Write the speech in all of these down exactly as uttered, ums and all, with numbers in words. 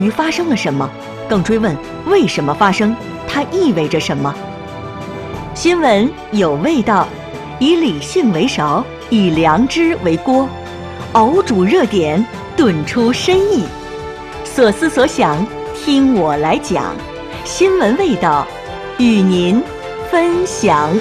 于发生了什么，更追问为什么发生，它意味着什么。新闻有味道，以理性为勺，以良知为锅，熬煮热点，炖出深意。所思所想，听我来讲。新闻味道，与您分享。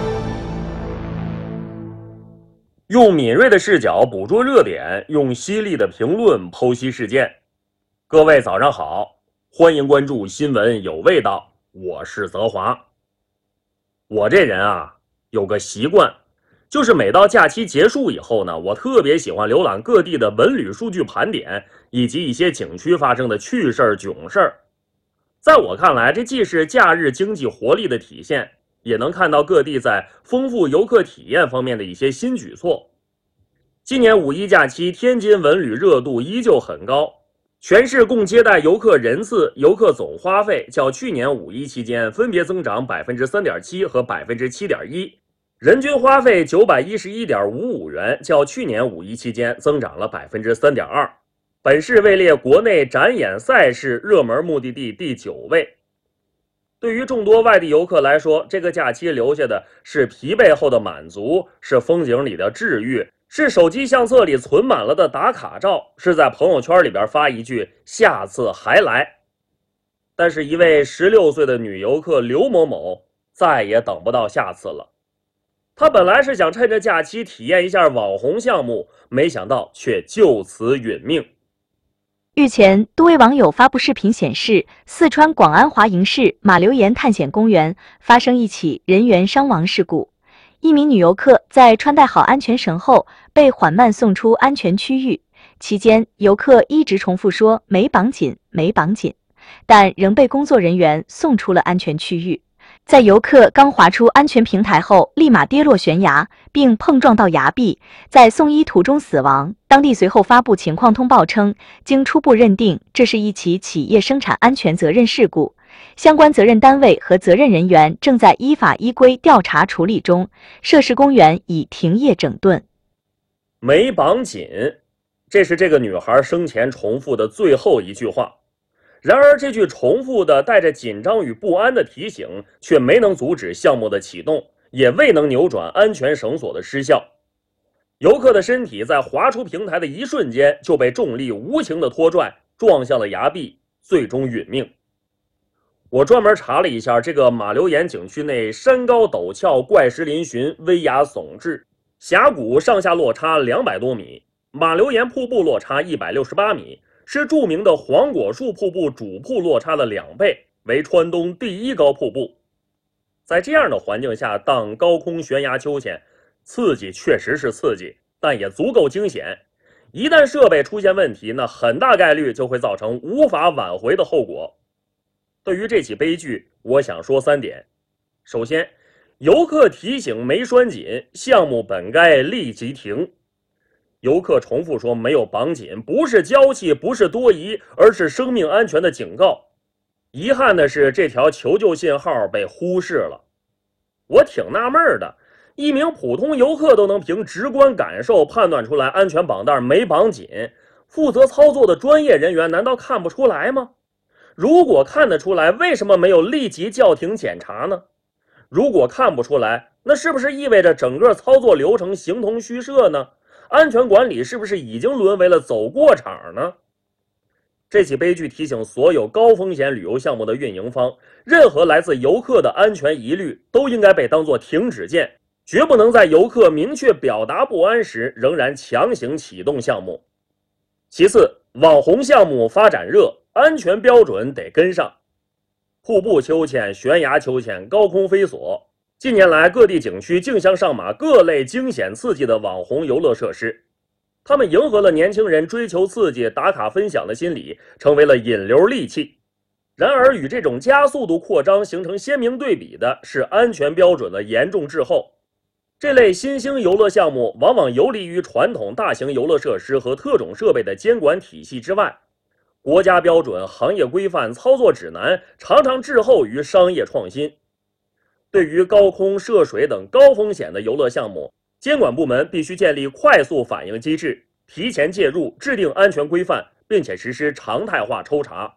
用敏锐的视角捕捉热点，用犀利的评论剖析事件。各位早上好，欢迎关注新闻有味道，我是泽华。我这人啊，有个习惯，就是每到假期结束以后呢，我特别喜欢浏览各地的文旅数据盘点，以及一些景区发生的趣事儿、囧事儿。在我看来，这既是假日经济活力的体现，也能看到各地在丰富游客体验方面的一些新举措。今年五一假期，天津文旅热度依旧很高，全市共接待游客人次、游客总花费较去年五一期间分别增长 百分之三点七 和 百分之七点一， 人均花费九百一十一点五五元，较去年五一期间增长了 百分之三点二。本市位列国内展演赛事热门目的地第九位。对于众多外地游客来说，这个假期留下的是疲惫后的满足，是风景里的治愈，是手机相册里存满了的打卡照，是在朋友圈里边发一句下次还来。但是一位十六岁的女游客刘某某再也等不到下次了。她本来是想趁着假期体验一下网红项目，没想到却就此殒命。 日前，多位网友发布视频显示，四川广安华营市马留岩探险公园发生一起人员伤亡事故。一名女游客在穿戴好安全绳后，被缓慢送出安全区域。期间，游客一直重复说没绑紧，没绑紧，但仍被工作人员送出了安全区域。在游客刚滑出安全平台后，立马跌落悬崖，并碰撞到崖壁，在送医途中死亡。当地随后发布情况通报称，经初步认定，这是一起企业生产安全责任事故，相关责任单位和责任人员正在依法依规调查处理中，涉事公园已停业整顿。 没绑紧，这是这个女孩生前重复的最后一句话。然而这句重复的带着紧张与不安的提醒却没能阻止项目的启动，也未能扭转安全绳索的失效。游客的身体在滑出平台的一瞬间就被重力无情的拖拽，撞向了崖壁，最终殒命。我专门查了一下，这个马留岩景区内山高陡峭，怪石嶙峋，危崖耸峙，峡谷上下落差两百多米，马留岩瀑布落差一百六十八米，是著名的黄果树瀑布主瀑落差的两倍，为川东第一高瀑布。在这样的环境下荡高空悬崖秋千，刺激确实是刺激，但也足够惊险。一旦设备出现问题，那很大概率就会造成无法挽回的后果。对于这起悲剧，我想说三点。首先，游客提醒没拴紧，项目本该立即停。游客重复说没有绑紧，不是娇气，不是多疑，而是生命安全的警告。遗憾的是，这条求救信号被忽视了。我挺纳闷的，一名普通游客都能凭直观感受判断出来安全绑带没绑紧，负责操作的专业人员难道看不出来吗？如果看得出来，为什么没有立即叫停检查呢？如果看不出来，那是不是意味着整个操作流程形同虚设呢？安全管理是不是已经沦为了走过场呢？这起悲剧提醒所有高风险旅游项目的运营方，任何来自游客的安全疑虑都应该被当作停止键，绝不能在游客明确表达不安时仍然强行启动项目。其次，网红项目发展热，安全标准得跟上。瀑布秋千、悬崖秋千、高空飞索，近年来各地景区竞相上马各类惊险刺激的网红游乐设施，他们迎合了年轻人追求刺激、打卡分享的心理，成为了引流利器。然而与这种加速度扩张形成鲜明对比的是安全标准的严重滞后。这类新兴游乐项目往往游离于传统大型游乐设施和特种设备的监管体系之外，国家标准、行业规范、操作指南常常滞后于商业创新。对于高空、涉水等高风险的游乐项目，监管部门必须建立快速反应机制，提前介入，制定安全规范， 并且实施常态化抽查。